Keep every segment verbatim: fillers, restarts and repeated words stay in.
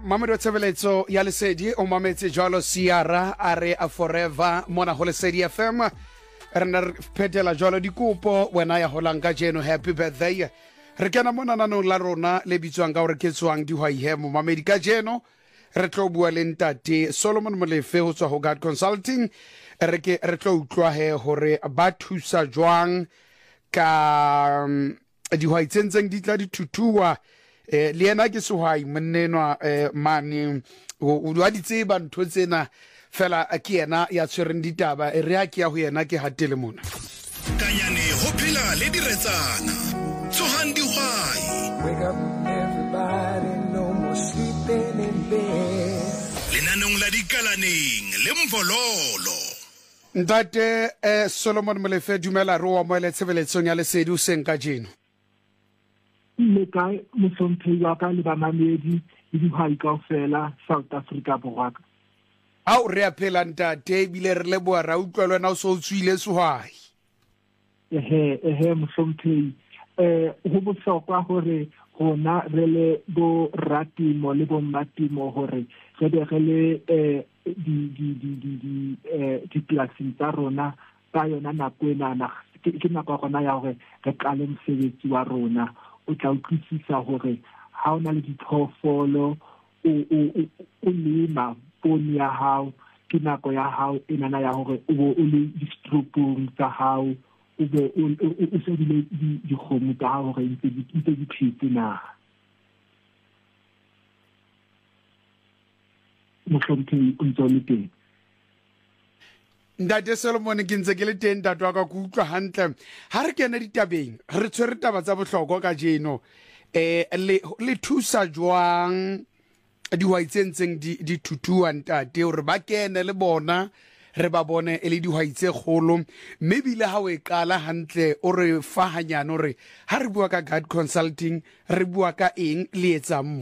Mamadi Tshebeletso ya Lesedi o mametse jalo Siara are a forever mona ho Lesedi F M re na re phethela jalo dikopo wena ya holang ka jeno happy birthday re kena mona nanong la rona le bitswang ka hore ke tswang dihwai he mo mamedi ka jeno re tlo bua le ntate Solomon Molefe ho tswa ho God Consulting re ke re tlo utlwa he hore ba thusa jwang ka um, dihwai tsentseng di tla di tutua eh le yena ke sehwai monnenwa eh mane o wa di tseba ntho tsena fela ke yena ya tshwereng ditaba e re ya ke ya ho yena ke hatele mona kanyane ho phela le diretsana tsohang dihwai. Wake up everybody, no more sleeping in bed. Lenanong la dikalaneng le mvololo. Ntate eh Solomon Molefe dumela ro wa mo le Tshebeletso ya Lesedi o seng ka jeno le kae mohlomphei wa ka le bamamedi le dihwai kaofela South Africa borwa ha o re a phela ntate bile re le boa ra utlwa lwana o so tswile sehwai ehe ehe mohlomphei eh ho bohlokwa hore rona re le bo ratimo le bo matimo hore re be re le eh di di di di di eh di plasing tsa rona ka yona nako ena na ke nako gona ya hore re qale mosebetsi wa rona o tla utlwisisa hore ha ona le diphoofolo o o lema poni ya hao ke nako ya hao enana ya hore o o le distropong tsa hao o be o se di di khomo tsa hao hore ntse di ntse di phetse na mohlompheng o ntse le teng Ntate Solomon ke ntse ke le teng tatwa ka ku utlwa hantle ha re kena ditabeng re tshwere taba tsa bohlokwa ka jeno eh le le thusa jwang dihwai tsentseng di di tutua ntate hore ba kene le bona re ba bone e le dihwai tse kgolo mme bile ha o e qala hantle o re fa hanyane hore ha re bua ka God Consulting re bua ka eng le etsang mo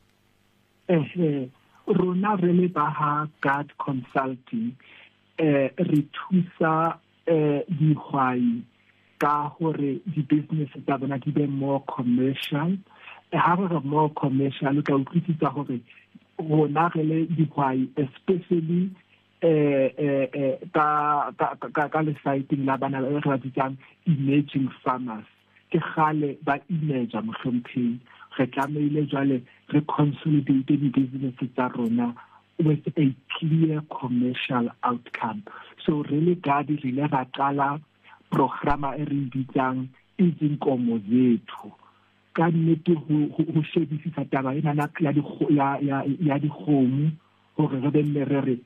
eh rona re le ba ha God Consulting eh re thusa eh dihwai ka hore di business tsa bona di be more commercial e ha re more commercial ka utlwisisa hore rona re le dihwai especially eh eh ka ka ka le siting la bana re ba tsang emerging farmers ke khale ba image mohlompheng re tlameile jwale re consolidate di business tsa rona with a clear commercial outcome. So really God is really a qala programa e re bitsang izinkomo zethu. Ka nnete ho ho shebisisa taba ena na ya di ya ya ya di khomo hore re benne re re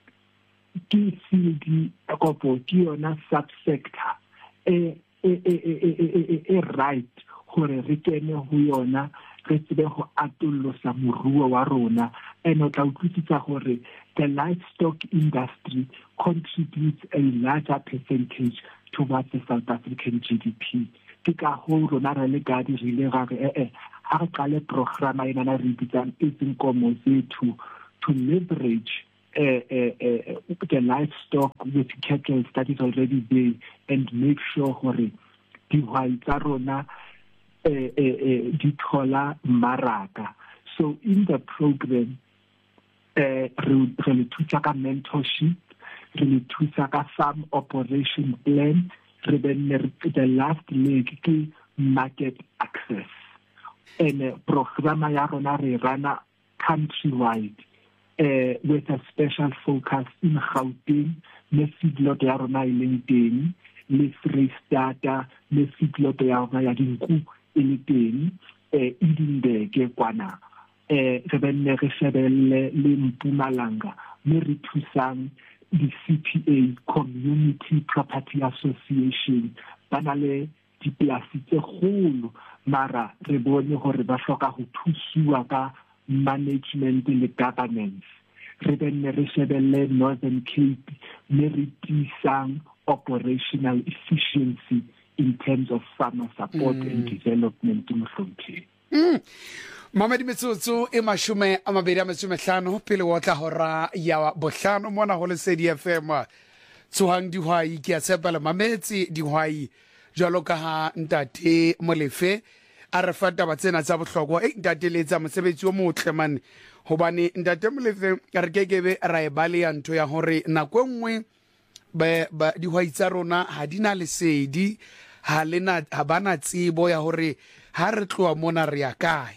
ke C D kopo ke yona subsector e e e e right hore re kene ho yona re tsebe ho atolosa moruo wa rona and o tla utlwisisa hore the livestock industry contributes a larger percentage towards the South African G D P. Ke ka ho rona re le ka di rile ga re eh ha re qale programa ena na re bitsang izinkomo zethu to leverage uh, uh, uh, the livestock with cattle that is already there and make sure hore dihwai tsa rona eh eh di thola maraka. So in the program eh re re thusa ka mentorship re thusa ka farm operation plan re benne the last leg ke market access and uh, programa ya rona re rana countrywide eh with a special focus in Gauteng le feedlot ya rona ileng teng le Freestata le feedlot ya rona ya dinku ile teng eh idindeke kwana eh re benne re shebelle le Mpumalanga me re thusang di C P A Community Property Association bana le di plasi tse kgolo mara re bone hore ba hloka ho thusiwa ka management le governance re benne re shebelle Northern Cape me re tisang operational efficiency in terms of farmer support mm. and development in Mhlompheng. Mm. Mamadi metsotso e mashume a mabedi a metso mehlano pele wa tla hora ya bohlano mona ho Lesedi F M tsohang dihwai ke a tshepela mametsi dihwai jwalo ka ha ntate Molefe a re fa taba tsena tsa bohlokwa e ntate letsa mosebetsi o motle man hobane ntate Molefe re kekebe ra e baleya ntho ya hore nako nngwe ba ba dihwai tsa rona ha dina lesedi ha lena ha bana tsebo ya hore ha re tloa mona re ya kae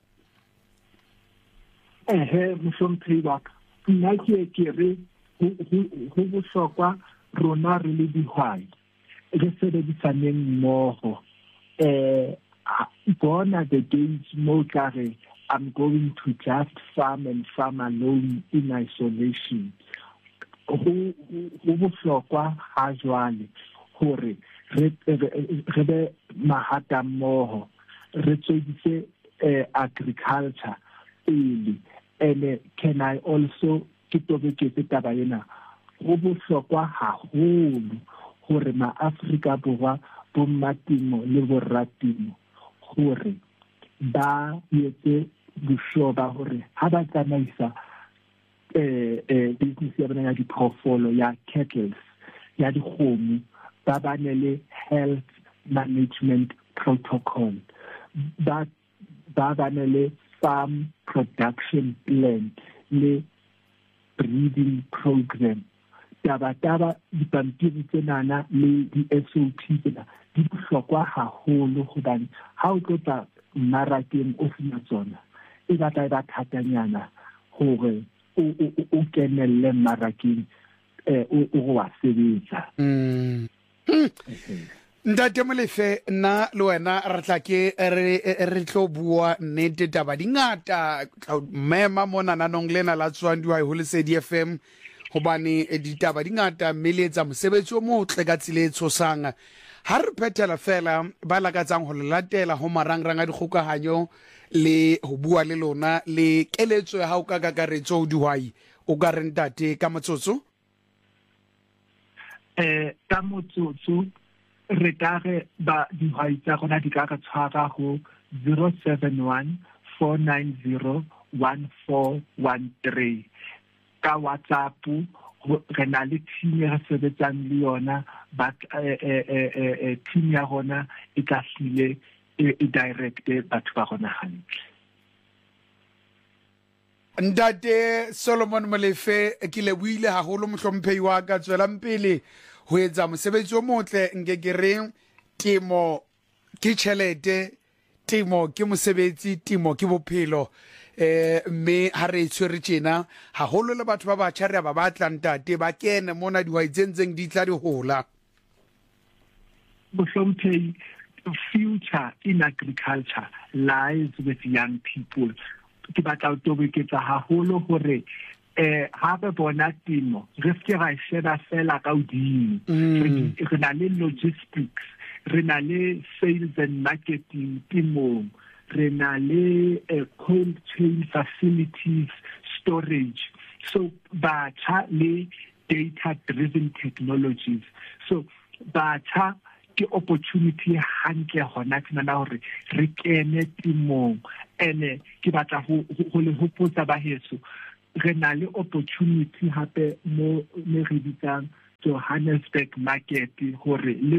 ehe mosomthi ba nna ke ke re ho bohlokwa rona re le dihwai re sebedisaneng mmoho eh bona the days mo kare I'm going to just farm and farm alone in isolation ho ho bohlokwa ha jwale hore re re be mahata mmoho re tswedise agriculture pele and can I also ke tobeketse taba ena go bohlokwa haholo hore ma Afrika Borwa bo matimo le bo ratimo hore ba yetse bushoba hore ha ba tsamaisa eh eh business ya bona ya diphoofolo ya cattle ya dikgomo ba banele health management protocol ba ba banele farm production plan le breeding program taba taba dipampiri tsenana le di-S O P tsena di bohlokwa haholo hobane ha o tloba marakeng o sena tsona e batla e ba thatanyana hore o kenelle marakeng o wa sebetsa mm ntate Molefe nna le wena re tla ke re tlo bua nnete taba dingata mema mona nanong lena la Tswandiwa ho Lesedi F M hobane ditaba dingata mmeletsa mosebetsi o motle ka tsile tshosang ha re phethela fela ba lakatsang ho latela ho marangrang a dikgokahanyo le ho bua le lona le keletso ya ha o ka kakaretso dihwai o ka re ntate ka motsotso eh ka motsotso re tare ba dihwai tsa gona di ka ka tshwara go zero seven one four nine zero one four one three ka WhatsApp re na le team ya sebetsang le yona ba team ya gona e ka hlile e direct batho ba gona hantle ntate Solomon Molefe ke le buile haholo mohlomphehi wa ka tswela mpele ho etsa mosebetsi o motle nke ke reng temo ke tšhelete temo ke mosebetsi temo ke bophelo eh me ha re tshwere tjena haholo le batho ba batjha re ba batla ntate ba kene mona dihwai tsentseng di tla di hola Bohlomphehi future in agriculture lies with young people ke batla o tobeketsa haholo hore eh ha ba bona temo re se ra sheba fela ka udimo re na le logistics re na le sales and marketing timong re na le cold chain facilities storage so batjha le data driven technologies so batjha ke opportunity hantle hona tsena hore re kene timong ene ke batla ho le hopotsa ba heso re na le opportunity hape mo le re bitsang Johannesburg market hore le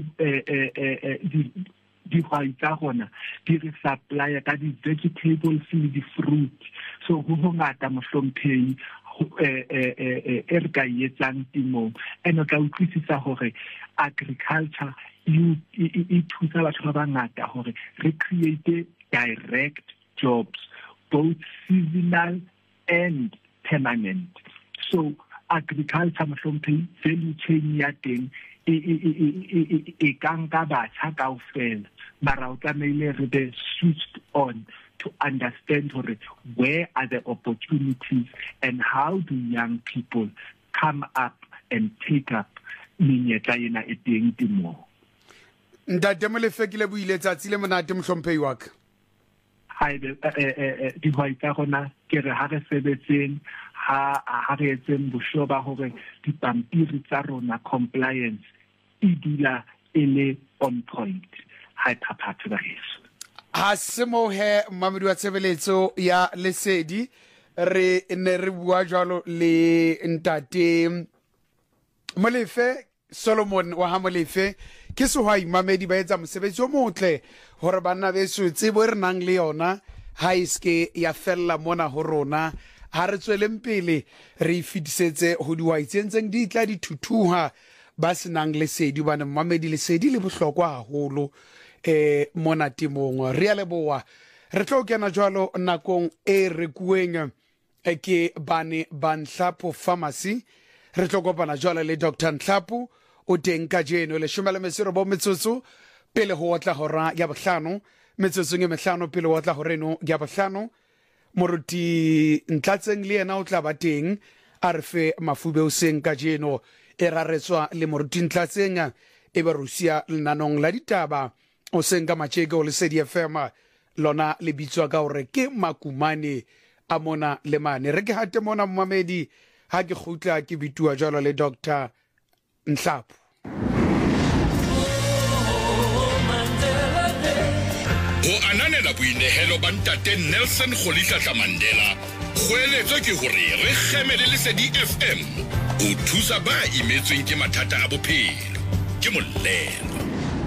di hwai tsa gona di re supply ka di vegetables le di fruit so ho ngata mohlomphehi e re ka etsang timong ene ka utlwisisa hore agriculture you it thusa batho ba bangata hore re create direct jobs both seasonal and permanent so agriculture mohlomphehi value chain ya teng e kanka batjha kaofela mara o tlamehile re be switched on to understand where are the opportunities and how do young people come up and take up menyetla ena e teng temo ntate Molefe ke le buile tsatsi le monate mohlomphehi wa ka haebe di hwai tsa gona ke re ha re sebetseng ha ha re etseng boshoba hore dipampiri tsa rona compliance e dula ele on point ha phaphatha ba heso ha se mo he mamedi wa tshebeletso ya Lesedi re ne re bua jalo le ntate Molefe Solomon wa ha Molefe ke sehwai mamedi ba etsa mosebetsi o motle hore banna beso tsebo re nang le yona ha iske ya fella mona ho rona ha re tsweleng pele re fitisetse ho diwai tsentseng di tla di thuthuha ba senang lesedi ba mmamedi lesedi le bohlokwa haholo eh mona timong re a leboa re tlo kena jwalo nakong e re kueng ke bane Banhlapo Pharmacy re tlo kopana jwale le Doctor Nhlapo o teng ka jeno le shumela mesero bo metsotso pele ho otla hora ya bohlano metsotso nge mehlano pele ho otla horeno ya bohlano moruti Ntlatseng le yena o tla ba teng a re fe mafube o seng ka jeno e raretswa le moruti Ntlatseng e ba rusia lenanong la ditaba o seng ka matjeke o le Lesedi F M lona le bitswa ka hore ke Makumane a mona le mane re ke hate mona mmamedi ha ke khutla ke bitua jalo le Doctor Nhlapo. Ho ananela boinehelo ba ntate Nelson Rolihlahla Mandela kgoeletso ke hore re kgemele Lesedi F M o thusa ba imetsweng ke mathata a bophelo ke molelo.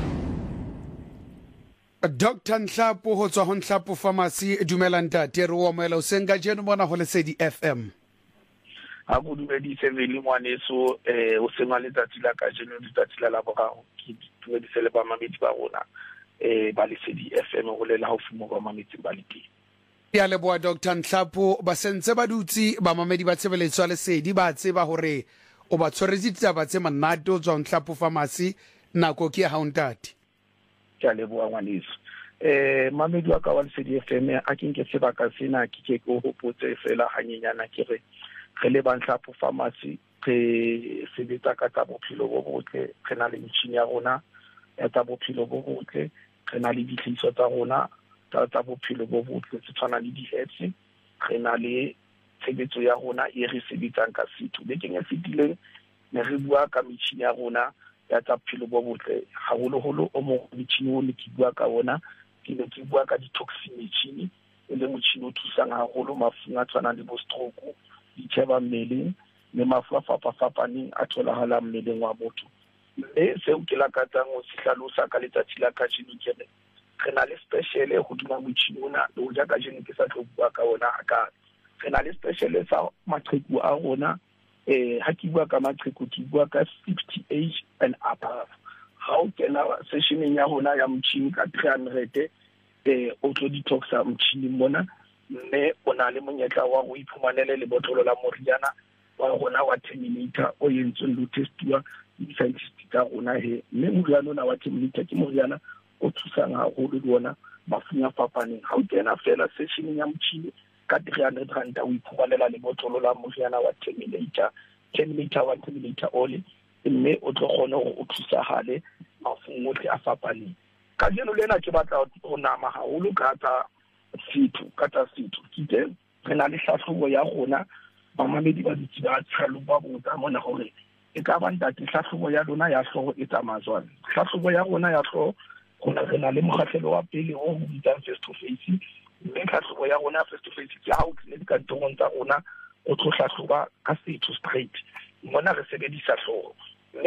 Doctor Nhlapo ho tswa ho Nhlapo Pharmacy dumela ntate re o moela o senga jeno mona ho Lesedi F M. Ha go dumedise vele ngwaneso eh o sengwa letsatsi la ka jeno letsatsi la la boraro ke dumedise le ba mamedi ba rona eh ba Lesedi F M go lela haufi mo ba mamedi ba le teng. Ya leboa Doctor Nhlapo ba sentse ba dutsi ba mamedi ba tshebeletso Lesedi ba tseba hore o ba tshwaretse ditaba tse manato tswa Nhlapo Pharmacy nako ke ha ntate. Ke leboa ngwaneso eh mamedi wa ka wa Lesedi F M a ke nke sebaka sena ke ke go hopotse fela hanyenyana ke re re le Banhlapo Pharmacy re sebetsa ka tsa bophelo bo botle re na le metjhini ya rona ya tsa bophelo bo botle re na le ditlhiso tsa rona tsa bophelo bo botle tse tshwana le di-herbs re na le tshebetso ya rona e re sebetsang ka setho le keng e fetileng ne re bua ka metjhini ya rona ya tsa bophelo bo botle haholoholo o mo metjhini o ne ke bua ka ona ke ne ke bua ka detoxin metjhini e le motjhini o thusang haholo mafung a tshwanang le bo stroke di tsheba mmeleng le mafu a fapafapaneng a tholahala mmeleng wa motho mme seo ke lakatsang ho se hlalosa ka letsatsi la kajeno ke re re na le special ho duma motjhini ona le ho ja kajeno ke sa tlo bua ka ona ka re na le special sa maqheku a rona eh ha ke bua ka maqheku ke bua ka sixty age and above ha o kena sessioneng ya rona ya motjhini ka three hundred eh o tlo detoxa motjhini mona mme o na le monyetla wa go iphumanele le botlolo la moriana wa rona wa Terminator o yentsweng lo testiwa di scientist ka rona he mme moriana ona wa Terminator ke moriana o thusang haholo le ona mafung a fapaneng ha o kena fela sessioneng ya motjhini ka three hundred rand o iphumanela le botlolo la moriana wa Terminator Terminator wa Terminator ole mme o tlo kgona go o thusagale mafung otlhe a fapaneng ka jeno lena ke batla go nama haholo ka tsa setho ka tsa setho ke re na le hlahlobo ya rona ba mamedi ba ditsi ba tshalo ba botsa mona gore e ka ba ntate hlahlobo ya lona ya hlogo e tsamazwana hlahlobo ya rona ya hlogo gona re na le mokgahlelo wa pele o ho bitsa face to face mme hlahlobo ya rona face to face ke ha o tlile ka ntong tsa rona o tlo hlahloba ka setho straight mona re sebedisa hlogo